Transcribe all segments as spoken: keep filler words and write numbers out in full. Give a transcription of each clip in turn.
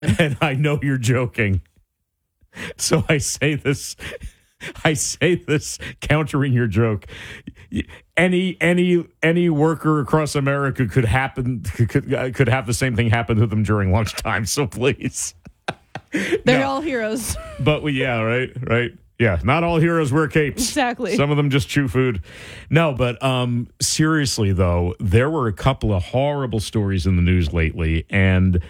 and I know you're joking. So I say this, I say this countering your joke. Any any any worker across America could happen could uh, could have the same thing happen to them during lunchtime. So please, they're no. all heroes. But we, yeah, right, right. Yeah, not all heroes wear capes. Exactly. Some of them just chew food. No, but um, seriously, though, there were a couple of horrible stories in the news lately. And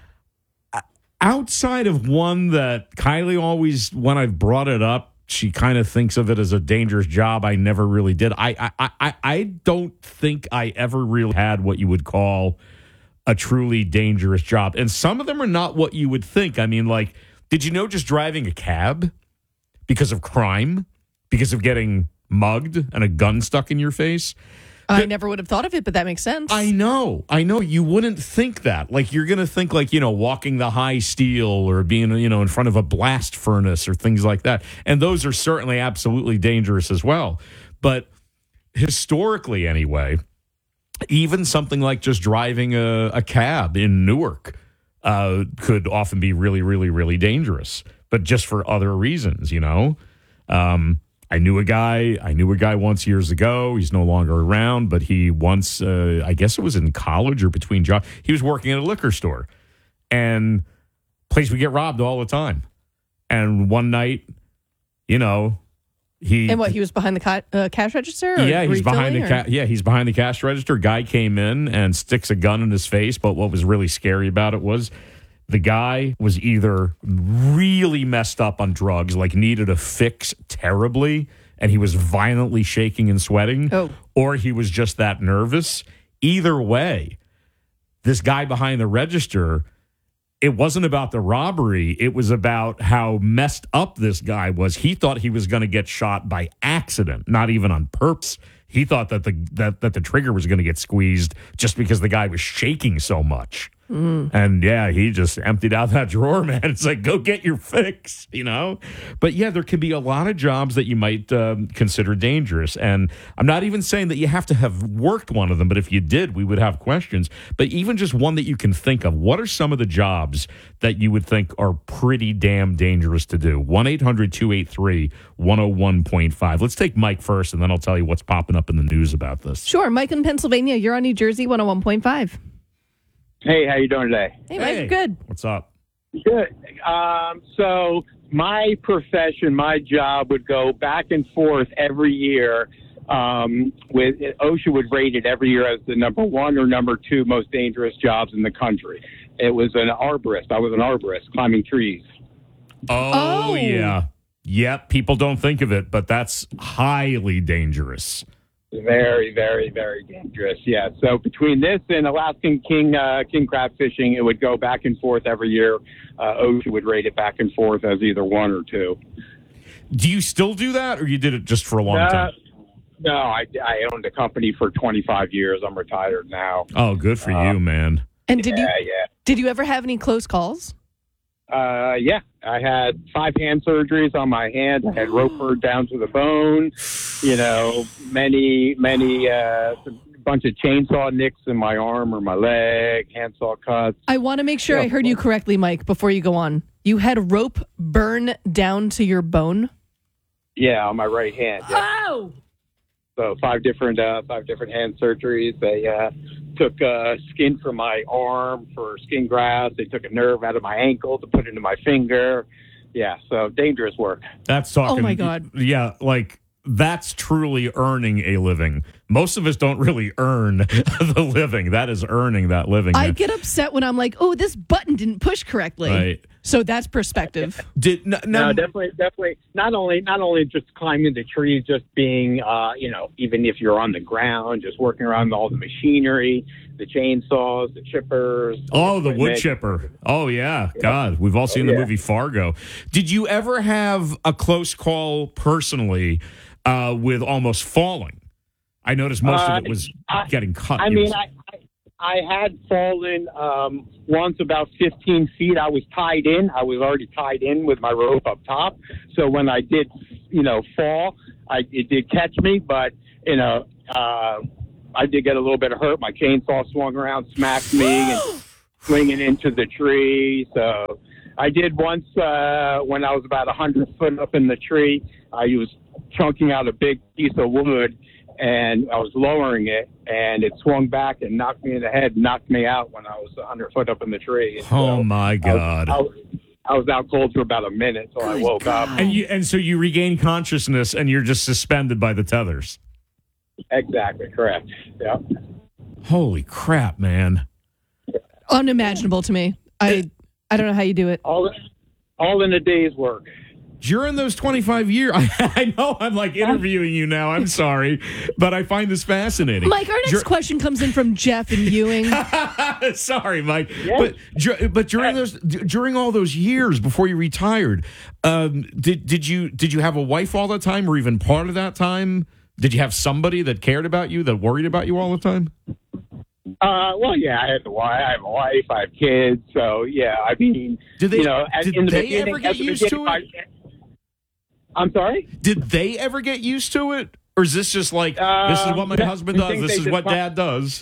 outside of one that Kylie always, when I've brought it up, she kind of thinks of it as a dangerous job. I never really did. I, I, I, I don't think I ever really had what you would call a truly dangerous job. And some of them are not what you would think. I mean, like, did you know just driving a cab because of crime, because of getting mugged and a gun stuck in your face? I never would have thought of it, but that makes sense. I know. I know. You wouldn't think that. Like, you're going to think, like, you know, walking the high steel or being, you know, in front of a blast furnace or things like that. And those are certainly absolutely dangerous as well. But historically, anyway, even something like just driving a, a cab in Newark uh, could often be really, really, really dangerous. But just for other reasons, you know. Um, I knew a guy. I knew a guy once years ago. He's no longer around, but he once, uh, I guess it was in college or between jobs. He was working at a liquor store, and place would get robbed all the time. And one night, you know, he and what he was behind the ca- uh, cash register. Or yeah, he's behind the or? ca- yeah he's behind the cash register. Guy came in and sticks a gun in his face. But what was really scary about it was, the guy was either really messed up on drugs, like needed a fix terribly, and he was violently shaking and sweating, oh. or he was just that nervous. Either way, this guy behind the register, it wasn't about the robbery. It was about how messed up this guy was. He thought he was going to get shot by accident, not even on purpose. He thought that the that, that the trigger was going to get squeezed just because the guy was shaking so much. Mm. And yeah, he just emptied out that drawer, man. It's like, go get your fix, you know? But yeah, there can be a lot of jobs that you might um, consider dangerous. And I'm not even saying that you have to have worked one of them, but if you did, we would have questions. But even just one that you can think of, what are some of the jobs that you would think are pretty damn dangerous to do? one eight hundred two eight three one oh one point five. Let's take Mike first, and then I'll tell you what's popping up in the news about this. Sure. Mike in Pennsylvania. You're on New Jersey one oh one point five. Hey, how you doing today? Hey, Mike, hey, good. What's up? Good. Um, so my profession, my job would go back and forth every year. Um, with OSHA would rate it every year as the number one or number two most dangerous jobs in the country. It was an arborist. I was an arborist climbing trees. Oh, Oh. yeah. Yep, people don't think of it, but that's highly dangerous. Very, very, very dangerous. Yeah. So between this and Alaskan king uh, king crab fishing, it would go back and forth every year. Uh, OSHA would rate it back and forth as either one or two. Do you still do that, or you did it just for a long Uh, time? No, I, I owned a company for twenty-five years. I'm retired now. Oh, good for uh, you, man. And did yeah, you yeah. did you ever have any close calls? Uh, yeah, I had five hand surgeries on my hand. I had rope burn down to the bone. You know, many, many, uh, bunch of chainsaw nicks in my arm or my leg, handsaw cuts. I want to make sure Yeah. I heard you correctly, Mike, before you go on. You had rope burn down to your bone? Yeah, on my right hand. Yeah. Oh! So five different, uh, five different hand surgeries. They uh, took uh, skin from my arm for skin grafts. They took a nerve out of my ankle to put into my finger. Yeah, so dangerous work. That's talking. Oh, my God. Yeah, like, that's truly earning a living. Most of us don't really earn the living. That is earning that living. I get upset when I'm like, oh, this button didn't push correctly. Right. So that's perspective. Did no, no, No, definitely, definitely. Not only, not only just climbing the trees, just being, uh, you know, even if you're on the ground, just working around all the machinery, the chainsaws, the chippers. Oh, the wood Make- chipper. Oh, yeah. God, we've all seen Oh, the yeah. movie Fargo. Did you ever have a close call personally uh, with almost falling? I noticed most Uh, of it was I- getting cut. I It mean, was- I, I I had fallen um, once about fifteen feet. I was tied in. I was already tied in with my rope up top. So when I did, you know, fall, I it did catch me, but you know, uh, I did get a little bit of hurt. My chainsaw swung around, smacked me, and swinging into the tree. So I did once uh, when I was about one hundred foot up in the tree. I was chunking out a big piece of wood, and I was lowering it, and it swung back and knocked me in the head, knocked me out when I was one hundred foot up in the tree. And oh, so my God. I was, I, was, I was out cold for about a minute until I woke God. up. And you, and so you regain consciousness, and you're just suspended by the tethers. Exactly, correct. Yeah. Holy crap, man. Unimaginable to me. I I don't know how you do it. All, all in a day's work. During those twenty-five years, I, I know I'm like interviewing you now. I'm sorry, but I find this fascinating. Mike, our next Dur- question comes in from Jeff and Ewing. Sorry, Mike. Yes. But but during those during all those years before you retired, um, did did you did you have a wife all the time, or even part of that time? Did you have somebody that cared about you, that worried about you all the time? Uh, well, yeah, I had a wife. I have a wife. I have kids. So yeah, I mean, Did they? you know, at, did in the they beginning, ever get at the used to beginning, it? I, I'm sorry. Did they ever get used to it, or is this just like Uh, this is what my I husband does, think this they is just what want- Dad does?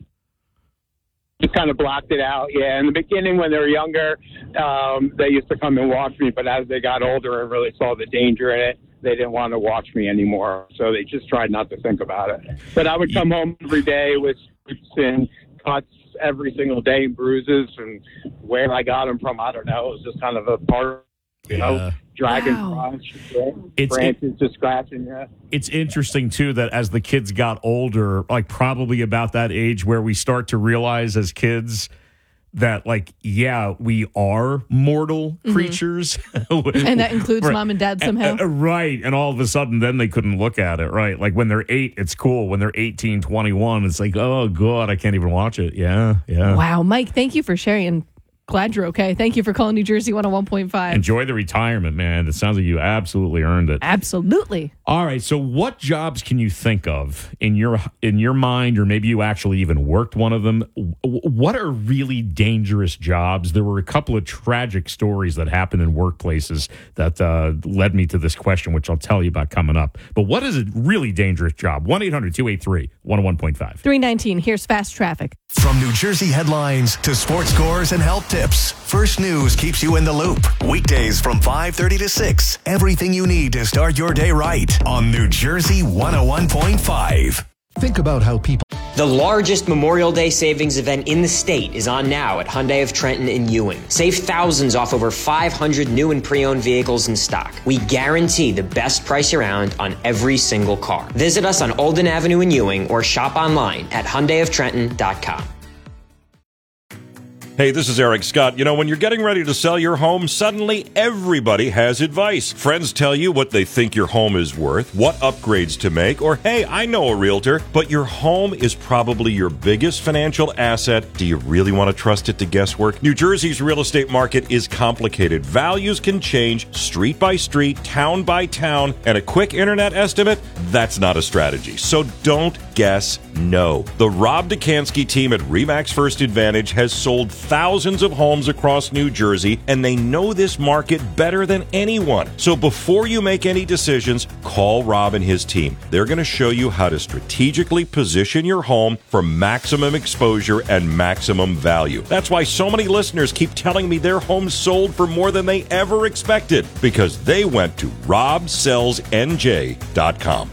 Just kind of blocked it out. Yeah, in the beginning when they were younger, um, they used to come and watch me. But as they got older and really saw the danger in it, they didn't want to watch me anymore. So they just tried not to think about it. But I would come home every day with scrapes and cuts every single day, bruises, and where I got them from, I don't know. It was just kind of a part, you Yeah. know, dragging Wow. branch, It's- branches, just scratching. Yeah. It's interesting too that as the kids got older, like probably about that age where we start to realize as kids that, like, yeah, we are mortal creatures. And that includes Right. mom and dad somehow. Uh, uh, right. And all of a sudden, then they couldn't look at it. Right. Like when they're eight, it's cool. When they're eighteen, twenty-one, it's like, oh, God, I can't even watch it. Yeah. Yeah. Wow, Mike, thank you for sharing. Glad you're okay. Thank you for calling New Jersey one oh one point five. Enjoy the retirement, man. It sounds like you absolutely earned it. Absolutely. All right. So, what jobs can you think of in your in your mind, or maybe you actually even worked one of them? W- What are really dangerous jobs? There were a couple of tragic stories that happened in workplaces that uh, led me to this question, which I'll tell you about coming up. But what is a really dangerous job? one eight hundred two eight three one oh one point five. three nineteen, here's fast traffic. From New Jersey headlines to sports scores and health tips, First News keeps you in the loop. Weekdays from five thirty to six. Everything you need to start your day right on New Jersey one oh one point five. Think about how people... The largest Memorial Day savings event in the state is on now at Hyundai of Trenton in Ewing. Save thousands off over five hundred new and pre-owned vehicles in stock. We guarantee the best price around on every single car. Visit us on Olden Avenue in Ewing or shop online at hyundai of trenton dot com. Hey, this is Eric Scott. You know, when you're getting ready to sell your home, suddenly everybody has advice. Friends tell you what they think your home is worth, what upgrades to make, or hey, I know a realtor, but your home is probably your biggest financial asset. Do you really want to trust it to guesswork? New Jersey's real estate market is complicated. Values can change street by street, town by town, and a quick internet estimate, that's not a strategy. So don't guess no. The Rob Dukansky team at RE/MAX First Advantage has sold thousands of homes across New Jersey, and they know this market better than anyone. So before you make any decisions, call Rob and his team. They're going to show you how to strategically position your home for maximum exposure and maximum value. That's why so many listeners keep telling me their homes sold for more than they ever expected, because they went to rob sells n j dot com.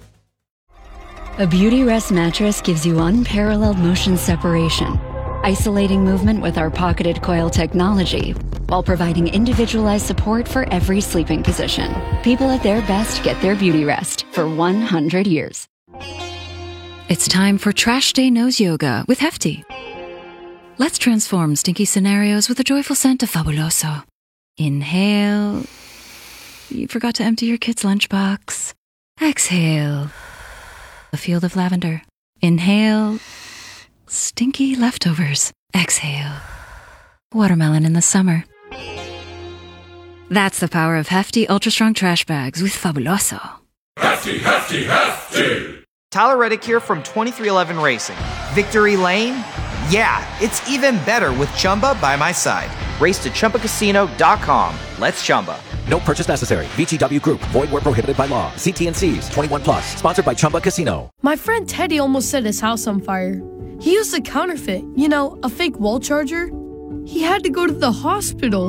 A Beauty Rest mattress gives you unparalleled motion separation, isolating movement with our pocketed coil technology, while providing individualized support for every sleeping position. People at their best get their Beauty Rest for one hundred years. It's time for Trash Day Nose Yoga with Hefty. Let's transform stinky scenarios with a joyful scent of Fabuloso. Inhale. You forgot to empty your kid's lunchbox. Exhale. A field of lavender. Inhale. Stinky leftovers. Exhale. Watermelon in the summer. That's the power of Hefty Ultra Strong Trash Bags with Fabuloso. Hefty, hefty, hefty! Tyler Reddick here from twenty-three eleven Racing. Victory Lane? Yeah, it's even better with Chumba by my side. Race to Chumba Casino dot com. Let's Chumba. No purchase necessary. V G W Group. Void where prohibited by law. See T N Cs. twenty-one plus. Sponsored by Chumba Casino. My friend Teddy almost set his house on fire. He used a counterfeit, you know, a fake wall charger. He had to go to the hospital.